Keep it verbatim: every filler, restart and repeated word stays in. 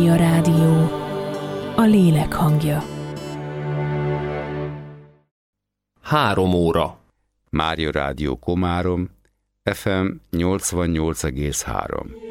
A rádió, a lélek hangja. Három óra. Mária Rádió Komárom, ef em nyolcvannyolc egész három.